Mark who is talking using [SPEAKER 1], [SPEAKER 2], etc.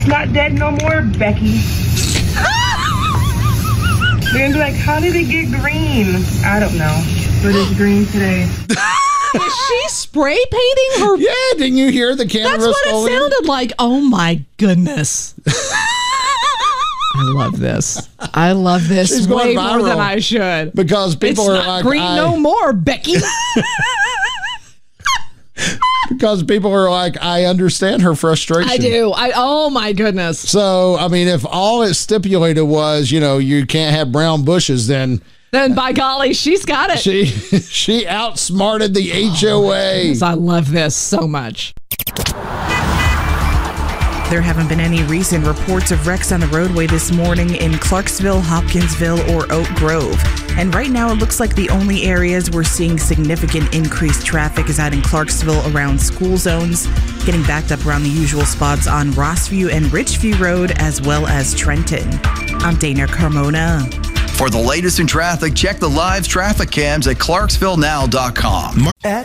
[SPEAKER 1] Not dead no more, Becky. They're gonna be like, how did it get green? I don't know, but it's green today.
[SPEAKER 2] Is she spray painting her?
[SPEAKER 3] Yeah, didn't you hear the camera?
[SPEAKER 2] That's what it sounded like. Oh my goodness. I love this. I love this
[SPEAKER 3] She's
[SPEAKER 2] way
[SPEAKER 3] going viral
[SPEAKER 2] more than I should.
[SPEAKER 3] because people
[SPEAKER 2] It's
[SPEAKER 3] are
[SPEAKER 2] not
[SPEAKER 3] like,
[SPEAKER 2] green no more, Becky.
[SPEAKER 3] because people are like, I understand her frustration.
[SPEAKER 2] I do. Oh my goodness.
[SPEAKER 3] So, I mean, if all it stipulated was, you can't have brown bushes, then
[SPEAKER 2] by golly, she's got it.
[SPEAKER 3] she outsmarted the HOA.
[SPEAKER 2] I love this so much.
[SPEAKER 4] There haven't been any recent reports of wrecks on the roadway this morning in Clarksville, Hopkinsville, or Oak Grove. And right now, it looks like the only areas we're seeing significant increased traffic is out in Clarksville around school zones, getting backed up around the usual spots on Rossview and Richview Road, as well as Trenton. I'm Dana Carmona.
[SPEAKER 5] For the latest in traffic, check the live traffic cams at ClarksvilleNow.com.